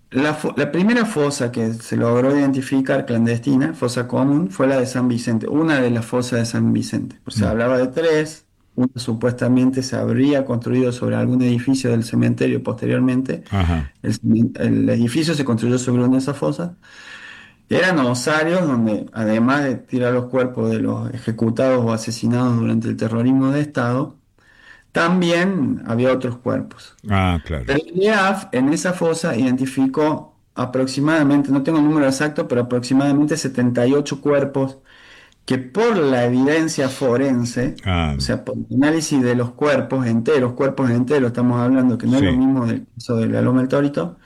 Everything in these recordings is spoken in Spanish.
La primera fosa que se logró identificar clandestina, fosa común, fue la de San Vicente, una de las fosas de San Vicente. Pues se Mm. hablaba de tres, una supuestamente se habría construido sobre algún edificio del cementerio posteriormente. Ajá. El edificio se construyó sobre una de esas fosas. Eran osarios donde, además de tirar los cuerpos de los ejecutados o asesinados durante el terrorismo de Estado, también había otros cuerpos. Ah, claro. El IAF en esa fosa identificó aproximadamente, no tengo el número exacto, pero aproximadamente 78 cuerpos que por la evidencia forense, Ah, o sea, por el análisis de los cuerpos enteros, estamos hablando que no es lo sí, mismo del caso de la Loma del Torito,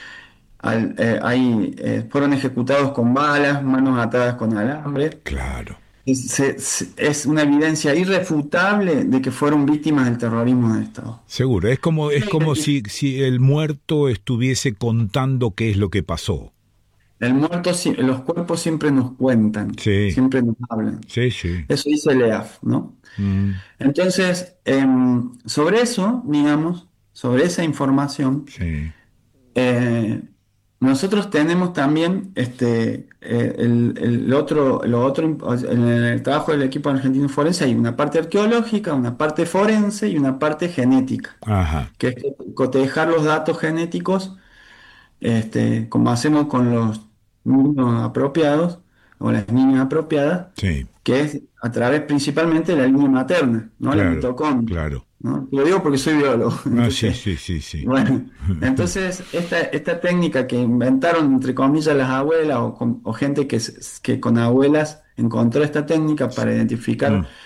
fueron ejecutados con balas, manos atadas con alambre. claro. Es una evidencia irrefutable de que fueron víctimas del terrorismo de Estado. Seguro. Es como si el muerto estuviese contando qué es lo que pasó. Los cuerpos siempre nos cuentan, Sí, siempre nos hablan. sí, sí. Eso dice el EAF, ¿no? Mm, Entonces, sobre eso, digamos, sobre esa información, sí, eh, nosotros tenemos también lo otro, en el trabajo del equipo argentino forense hay una parte arqueológica, una parte forense y una parte genética, ajá, que es cotejar los datos genéticos, como hacemos con los niños apropiados o las niñas apropiadas, sí, que es a través principalmente de la línea materna, no la claro, mitocondria, claro. ¿no? Lo digo porque soy biólogo, Ah, sí, entonces, sí, sí, sí. bueno, entonces esta técnica que inventaron, entre comillas, las abuelas o gente que con abuelas encontró esta técnica para identificar Mm,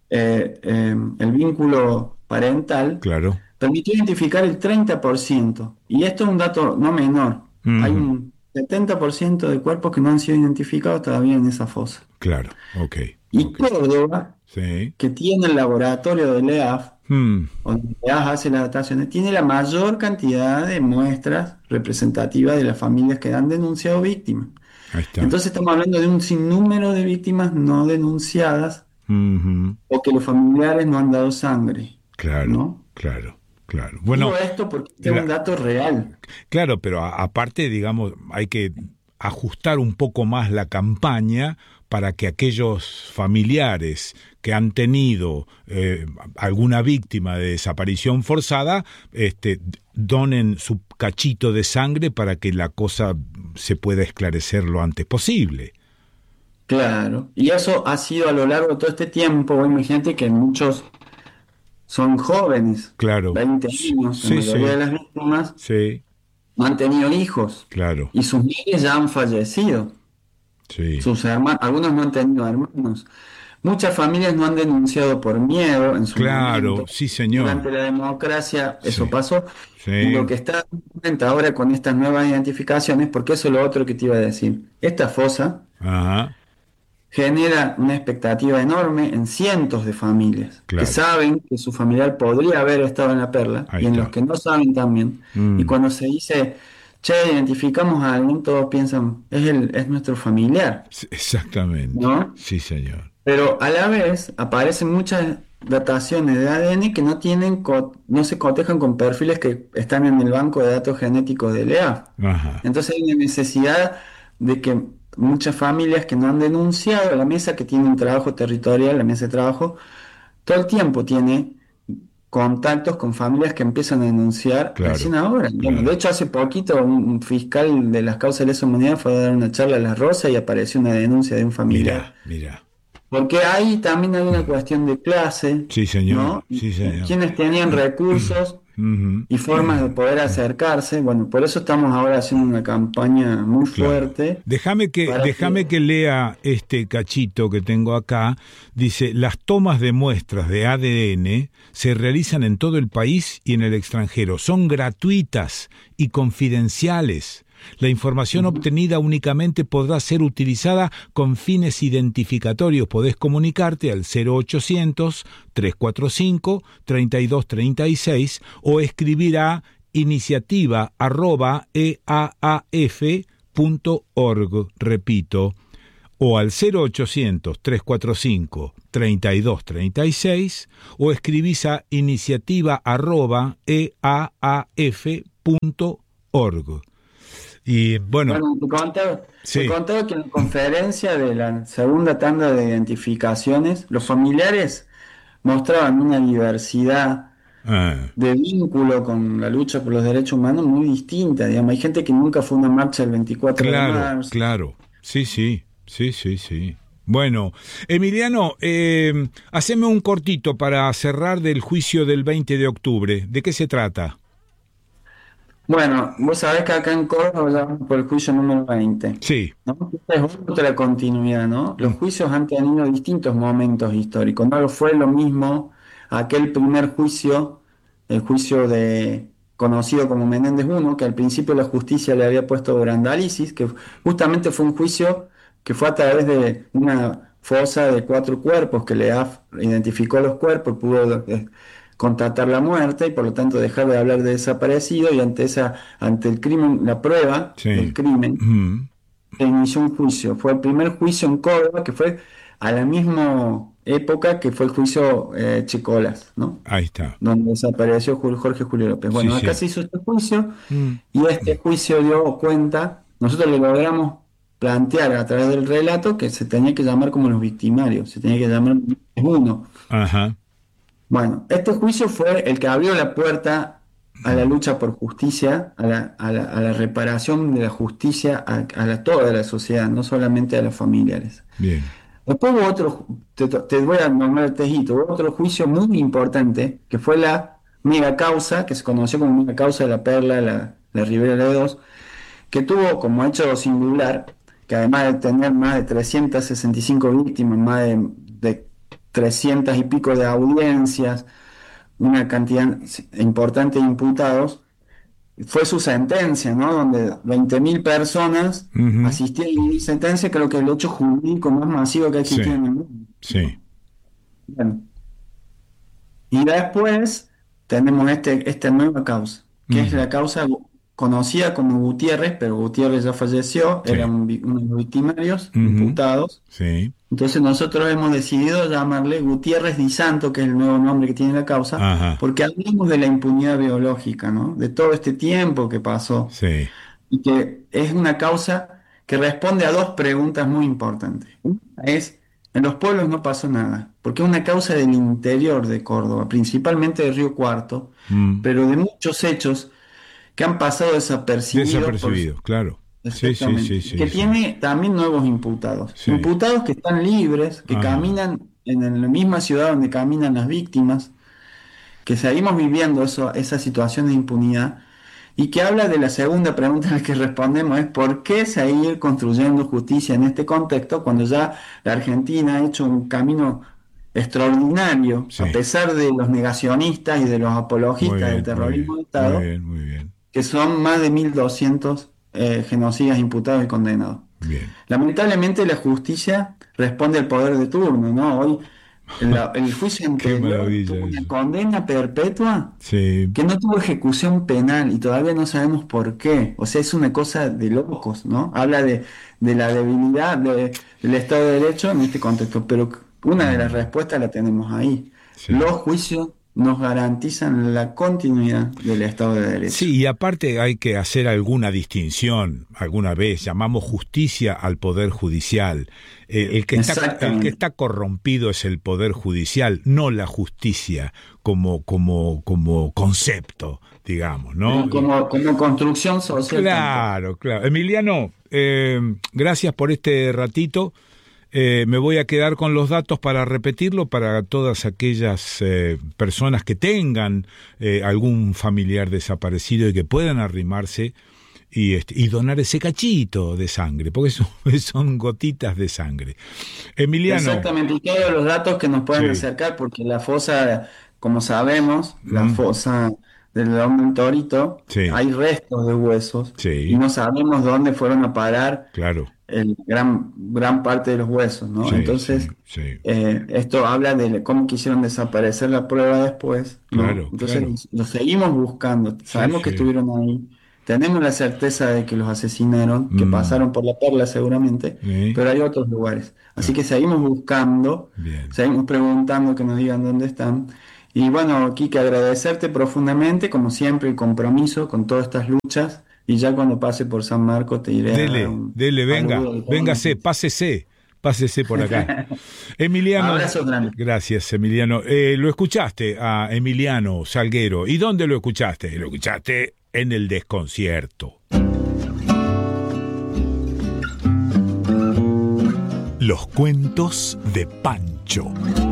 el vínculo parental, claro. permitió identificar el 30%. Y esto es un dato no menor. Hay Ujú, un 70% de cuerpos que no han sido identificados todavía en esa fosa. claro, ok, Y ok. Córdoba, Sí. que tiene el laboratorio del EAF, Mm, donde EAF hace las dataciones, tiene la mayor cantidad de muestras representativas de las familias que han denunciado víctimas. ahí está. Entonces estamos hablando de un sinnúmero de víctimas no denunciadas Ujú, o que los familiares no han dado sangre, claro, ¿no? claro, claro. Digo Bueno, esto porque este es un la- dato real. claro, pero aparte, digamos, hay que ajustar un poco más la campaña para que aquellos familiares que han tenido alguna víctima de desaparición forzada, donen su cachito de sangre para que la cosa se pueda esclarecer lo antes posible. Claro. Y eso ha sido a lo largo de todo este tiempo. Vos imagínate que muchos son jóvenes, Claro. 20 años, la Sí, mayoría de sí, las víctimas sí, no han tenido hijos claro, y sus niños ya han fallecido. sí, Sus hermanos, algunos no han tenido hermanos. Muchas familias no han denunciado por miedo en su claro, momento. sí, Durante señor. la democracia eso Sí, pasó. Y lo sí, que está frente ahora con estas nuevas identificaciones, porque eso es lo otro que te iba a decir. Esta fosa ajá, genera una expectativa enorme en cientos de familias que claro, saben que su familiar podría haber estado en la perla ahí y en los está. que no saben también. Y Mm, cuando se dice, che, identificamos a alguien, todos piensan, es nuestro familiar, sí, exactamente, ¿no? sí, señor. Pero a la vez aparecen muchas dataciones de ADN que no se cotejan con perfiles que están en el banco de datos genéticos del EA. Ajá, Entonces hay una necesidad de que muchas familias que no han denunciado, la mesa que tiene un trabajo territorial, la mesa de trabajo, todo el tiempo tiene contactos con familias que empiezan a denunciar recién claro, ahora. Bueno, de claro. hecho, hace poquito un fiscal de las causas de lesa humanidad fue a dar una charla a La Rosa y apareció una denuncia de un familiar. Mira, mira. Porque ahí también hay una cuestión de clase, Sí, señor, ¿no? sí, señor. Quienes tenían recursos Ujú. y formas de poder acercarse. Bueno, por eso estamos ahora haciendo una campaña muy Claro. fuerte Déjame que, para déjame que, que lea este cachito que tengo acá. Dice, las tomas de muestras de ADN se realizan en todo el país y en el extranjero. Son gratuitas y confidenciales. La información obtenida únicamente podrá ser utilizada con fines identificatorios. Podés comunicarte al 0800-345-3236 o escribir a iniciativa@eaaf.org, repito, o al 0800-345-3236 o escribís a iniciativa@eaaf.org. Y bueno, Bueno, te sí, contaba que en la conferencia de la segunda tanda de identificaciones, los familiares mostraban una diversidad ah, de vínculo con la lucha por los derechos humanos muy distinta. Digamos, hay gente que nunca fue a una marcha el 24 de claro, marzo. claro, sí, sí, sí, sí, sí. Bueno, Emiliano, haceme un cortito para cerrar del juicio del 20 de octubre. ¿De qué se trata? Bueno, vos sabés que acá en Córdoba hablamos por el juicio número 20, Sí. ¿no? Esta es otra continuidad, ¿no? Los Mm, juicios han tenido distintos momentos históricos. No fue lo mismo aquel primer juicio, el juicio conocido como Menéndez I, que al principio la justicia le había puesto Brandalisis, que justamente fue un juicio que fue a través de una fosa de 4 cuerpos que identificó los cuerpos, pudo constatar la muerte y por lo tanto dejar de hablar de desaparecido y ante el crimen, la prueba del sí. crimen, Mm, se inició un juicio. Fue el primer juicio en Córdoba que fue a la misma época que fue el juicio Checolas, ¿no? ahí está. Donde desapareció Jorge Julio López. Sí, Bueno, acá sí. se hizo este juicio Mm, y este juicio dio cuenta, nosotros le logramos plantear a través del relato que se tenía que llamar como los victimarios, se tenía que llamar uno. ajá. Bueno, este juicio fue el que abrió la puerta a la lucha por justicia, a la reparación de la justicia toda la sociedad, no solamente a los familiares. Bien. Después hubo otro, te voy a nombrar el tejito, hubo otro juicio muy importante, que fue la mega causa, que se conoció como mega causa de la Perla, la Ribera de Dos, que tuvo como hecho singular, que además de tener más de 365 víctimas, más de 300 y pico de audiencias, una cantidad importante de imputados, fue su sentencia, ¿no? Donde 20.000 personas Ujú, asistieron a mi sentencia, creo que el hecho jurídico más masivo que ha sí, existido en el mundo, sí. ¿no? Bueno, y después tenemos esta nueva causa, que es Ujú, la causa conocida como Gutiérrez, pero Gutiérrez ya falleció, era sí. uno de los victimarios Ujú, imputados. sí. Entonces nosotros hemos decidido llamarle Gutiérrez Di Santo, que es el nuevo nombre que tiene la causa, Ajá. porque hablamos de la impunidad biológica, ¿no? De todo este tiempo que pasó Sí. y que es una causa que responde a dos preguntas muy importantes. Una es, en los pueblos no pasó nada, porque es una causa del interior de Córdoba, principalmente de Río Cuarto, Mm, pero de muchos hechos que han pasado desapercibidos por. desapercibido, claro. Sí, sí, Exactamente. sí, Y que sí, sí. tiene también nuevos imputados. Sí. Imputados que están libres, que Ajá. caminan en la misma ciudad donde caminan las víctimas, que seguimos viviendo esa situación de impunidad y que habla de la segunda pregunta a la que respondemos es ¿por qué seguir construyendo justicia en este contexto cuando ya la Argentina ha hecho un camino extraordinario, a Sí. pesar de los negacionistas y de los Muy apologistas del bien, muy terrorismo bien, de muy Estado, bien, muy bien. que son más de 1.200 genocidas imputados y condenados? Bien. Lamentablemente la justicia responde al poder de turno, ¿no? Hoy el juicio Qué anterior maravilla tuvo una eso. condena perpetua Sí. que no tuvo ejecución penal y todavía no sabemos por qué. O sea, es una cosa de locos, ¿no? Habla de la debilidad del Estado de Derecho en este contexto, pero una de las Mm, respuestas la tenemos ahí. Los sí. juicios nos garantizan la continuidad del Estado de Derecho. Sí, y aparte hay que hacer alguna distinción. Alguna vez llamamos justicia al poder judicial. El que está Exactamente. corrompido es el poder judicial, no la justicia como concepto, digamos, ¿no? Como construcción social tampoco. Claro, claro. Emiliano, gracias por este ratito. Me voy a quedar con los datos para repetirlo para todas aquellas personas que tengan algún familiar desaparecido y que puedan arrimarse y donar ese cachito de sangre, porque son gotitas de sangre. Emiliano, Exactamente, y todos los datos que nos pueden sí, acercar, porque la fosa, como sabemos, la mm, fosa del León del Torito, sí, hay restos de huesos y sí, no sabemos dónde fueron a parar claro, gran parte de los huesos, ¿no? sí, sí, Entonces, sí, esto habla de cómo quisieron desaparecer la prueba después, ¿no? claro, claro, Entonces, lo seguimos buscando, sí, sabemos que sí, estuvieron ahí, tenemos la certeza de que los asesinaron, que mm, pasaron por la Perla seguramente, sí, pero hay otros lugares. Así ah, que seguimos buscando, bien, seguimos preguntando que nos digan dónde están. Y bueno, Kike, agradecerte profundamente, como siempre, el compromiso con todas estas luchas y ya cuando pase por San Marcos te iré a dar un Dele, venga, saludo de todos véngase, nosotros. pásese por acá. Emiliano, Abrazo grande. gracias Emiliano. Lo escuchaste a Emiliano Salguero. ¿Y dónde lo escuchaste? Lo escuchaste en El Desconcierto. Los cuentos de Pancho.